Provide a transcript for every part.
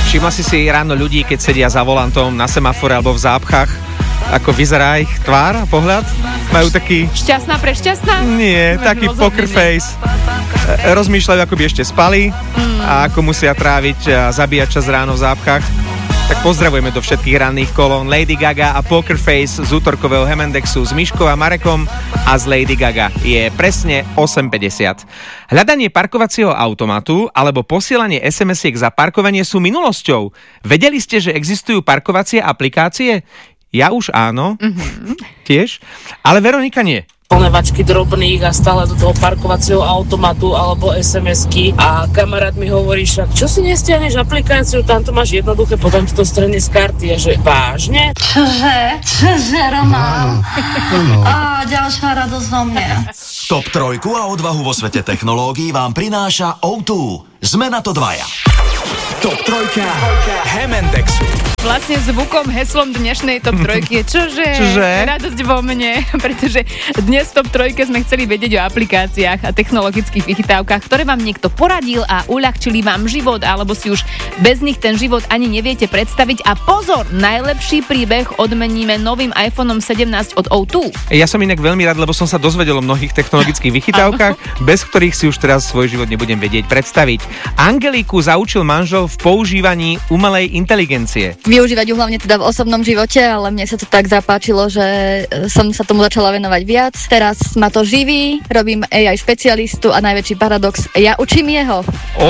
Všimla si ráno ľudí, keď sedia za volantom na semafore alebo v zápchách, ako vyzerá ich tvár a pohľad? Majú taký... Šťastná, prešťastná? Nie, taký poker face. Rozmýšľajú, ako by ešte spali a ako musia tráviť a zabíjať čas ráno v zápchách. Tak pozdravujeme do všetkých ranných kolón Lady Gaga a Poker Face z útorkového Hemendexu s Miškou a Marekom a z Lady Gaga. Je presne 8:50. Hľadanie parkovacieho automatu alebo posielanie SMS-iek za parkovanie sú minulosťou. Vedeli ste, že existujú parkovacie aplikácie? Ja už áno, tiež, ale Veronika nie. Ponevačky drobných a stále do toho parkovacieho automatu alebo SMS-ky a kamarát mi hovorí však, čo si nestiahneš aplikáciu, tam to máš jednoduché, potom to strane z karty a že vážne? Čože, Román? Á, ďalšia radosť vo mne. Top 3 a odvahu vo svete technológií vám prináša O2. Sme na to dvaja. Top 3 Hemendexu. Vlastne zvukom, heslom dnešnej Top 3 je čože? Radosť vo mne, pretože dnes v Top 3 sme chceli vedieť o aplikáciách a technologických vychytávkach, ktoré vám niekto poradil a uľahčili vám život, alebo si už bez nich ten život ani neviete predstaviť. A pozor, najlepší príbeh odmeníme novým iPhoneom 17 od O2. Ja som inak veľmi rád, lebo som sa dozvedel o mnohých technologických vychytávkach, bez ktorých si už teraz svoj život nebudem vedieť predstaviť. Angelíku zaučil manžel v používaní umelej inteligencie. Využívať ju hlavne teda v osobnom živote, ale mne sa to tak zapáčilo, že som sa tomu začala venovať viac. Teraz ma to živí, robím AI špecialistu a najväčší paradox, ja učím jeho.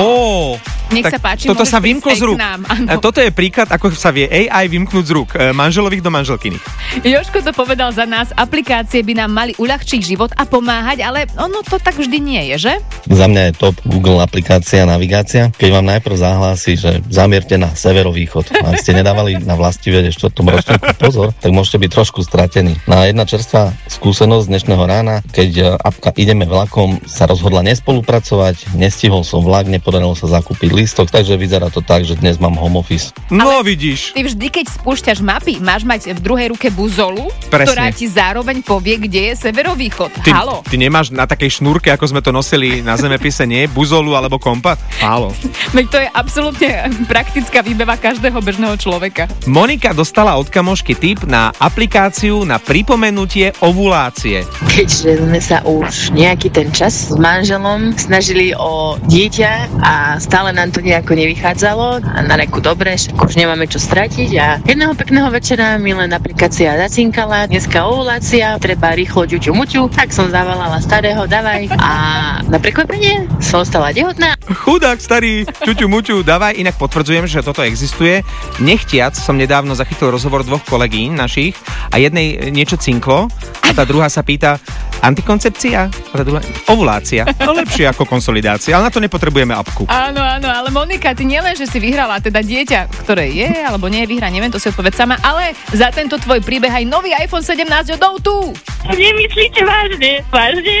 Nech sa páči, toto sa vymklo z rúk. Toto je príklad, ako sa vie AI vymknúť z rúk manželových do manželkyny. Jožko to povedal za nás, aplikácie by nám mali uľahčiť život a pomáhať, ale ono to tak vždy nie je, že? Za mňa je top Google aplikácia navigácia. Keď vám najprv zahlási, že zamierte na severovýchod, ak ste nedávali na vlastivé 4. ročníku pozor, tak môžete byť trošku stratení. Na jedna čerstvá skúsenosť dnešného rána, keď apka Ideme vlakom sa rozhodla nespolupracovať, nestihol som vlak, nepodarilo sa zakúpiť lístok, takže vyzerá to tak, že dnes mám home office. No vidíš. Ty vždy, keď spúšťaš mapy, máš mať v druhej ruke buzolu, ktorá ti zároveň povie, kde je severovýchod. Haló. Ty nemáš na takej šnúrke, ako sme to nosili na zemepise, nie? Buzolu alebo kompas? Haló. Veď to je absolútne praktická výbava každého bežného človeka. Monika dostala od kamošky tip na aplikáciu na pripomenutie ovulácie. Keďže sme sa už nejaký ten čas s manželom snažili o dieťa a stále nám to nejako nevychádzalo a na reku dobre, už nemáme čo stratiť a jedného pekného večera mi len aplikácia zacinkala, dneska ovulácia, treba rýchlo ťuťu muťu, tak som zavolala starého, davaj a na prekvapenie som ostala tehotná. Chudák starý, ťuťu muťu, davaj, inak potvrdzujem, že toto existuje. Nechtiac som nedávno zachytil rozhovor 2 kolegín našich a jednej niečo cinklo a tá druhá sa pýta antikoncepcia a tá druhá ovulácia. No lepšie ako konsolidácia, ale na to nepotrebujeme apku. Áno, ale Monika, ty nielen, že si vyhrala teda dieťa, ktoré je alebo nie je vyhra, neviem, to si odpoveď sama, ale za tento tvoj príbeh aj nový iPhone 17 od O2. Nemyslíte vážne? Vážne?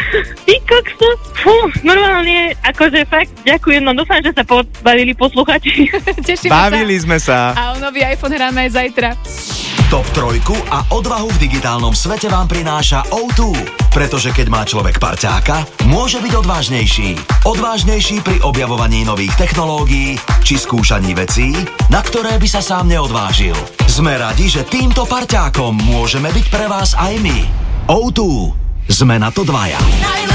Ty kokso? Fú, normálne, akože fakt ďakujem, no dúfam, že sa bavili posluchači. Bavili sme sa. A o nový iPhone hráme aj zajtra. Top 3 a odvahu v digitálnom svete vám prináša O2. Pretože keď má človek parťáka, môže byť odvážnejší. Odvážnejší pri objavovaní nových technológií či skúšaní vecí, na ktoré by sa sám neodvážil. Sme radi, že týmto parťákom môžeme byť pre vás aj my. O2. Sme na to dvaja.